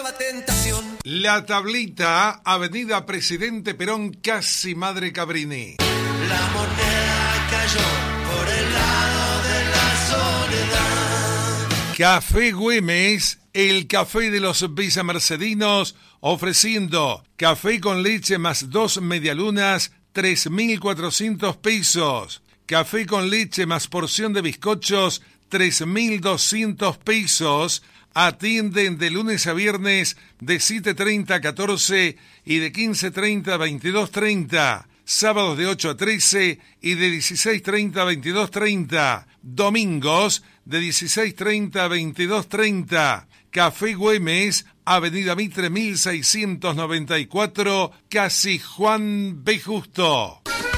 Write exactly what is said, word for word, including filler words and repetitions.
nueva tentación. La Tablita, Avenida Presidente Perón, casi Madre Cabrini. La moneda cayó por el lado de la soledad. Café Güemes, el café de los villamercedinos, ofreciendo café con leche más dos medialunas, tres mil cuatrocientos pesos. Café con leche más porción de bizcochos, tres mil doscientos pesos. Atienden de lunes a viernes de siete treinta a catorce y de quince treinta a veintidós treinta. Sábados de ocho a trece y de dieciséis treinta a veintidós treinta. Domingos de dieciséis treinta a veintidós treinta. Café Güemes, Avenida Mitre mil seiscientos noventa y cuatro, casi Juan B. Justo.